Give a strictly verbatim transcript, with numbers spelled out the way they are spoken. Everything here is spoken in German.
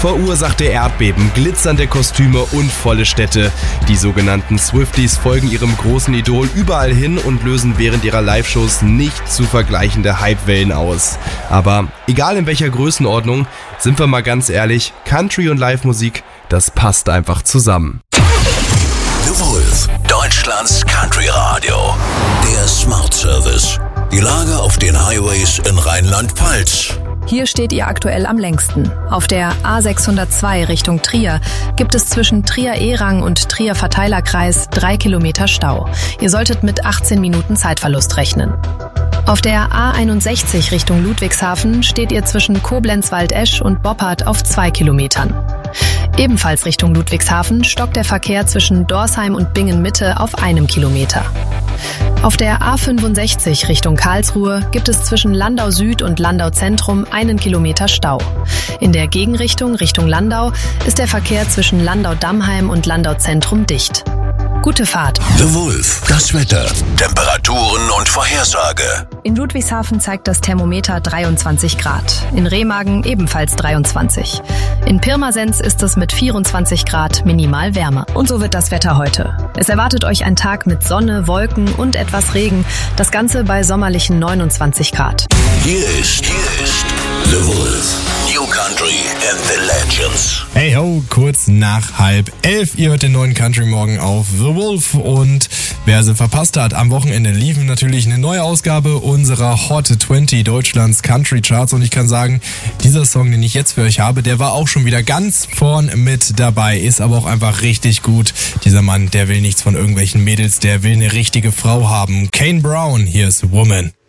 verursachte Erdbeben, glitzernde Kostüme und volle Städte. Die sogenannten Swifties folgen ihrem großen Idol überall hin und lösen während ihrer Live-Shows nicht zu vergleichende Hypewellen aus. Aber egal in welcher Größenordnung, sind wir mal ganz ehrlich, Country und Live-Musik, das passt einfach zusammen. The Wolf, Deutschlands Country Radio. Der Smart Service. Die Lage auf den Highways in Rheinland-Pfalz. Hier steht ihr aktuell am längsten. Auf der A sechshundertzwei Richtung Trier gibt es zwischen Trier-Ehrang und Trier-Verteilerkreis drei Kilometer Stau. Ihr solltet mit achtzehn Minuten Zeitverlust rechnen. Auf der A einundsechzig Richtung Ludwigshafen steht ihr zwischen Koblenz-Waldesch und Boppard auf zwei Kilometern. Ebenfalls Richtung Ludwigshafen stockt der Verkehr zwischen Dorsheim und Bingen-Mitte auf einem Kilometer. Auf der A fünfundsechzig Richtung Karlsruhe gibt es zwischen Landau Süd und Landau Zentrum einen Kilometer Stau. In der Gegenrichtung Richtung Landau ist der Verkehr zwischen Landau-Dammheim und Landau Zentrum dicht. Gute Fahrt. The Wolf, das Wetter, Temperaturen und Vorhersage. In Ludwigshafen zeigt das Thermometer dreiundzwanzig Grad. In Remagen ebenfalls dreiundzwanzig. In Pirmasens ist es mit vierundzwanzig Grad minimal wärmer. Und so wird das Wetter heute. Es erwartet euch ein Tag mit Sonne, Wolken und etwas Regen. Das Ganze bei sommerlichen neunundzwanzig Grad. Hier ist, hier ist The Wolf. New Country and the Legends. Hey ho, kurz nach halb elf. Ihr hört den neuen Country Morgen auf The Wolf. Und wer sie verpasst hat, am Wochenende liefen natürlich eine neue Ausgabe unserer Hot zwanzig Deutschlands Country Charts. Und ich kann sagen, dieser Song, den ich jetzt für euch habe, der war auch schon wieder ganz vorn mit dabei. Ist aber auch einfach richtig gut. Dieser Mann, der will nichts von irgendwelchen Mädels, der will eine richtige Frau haben. Kane Brown, hier ist Woman.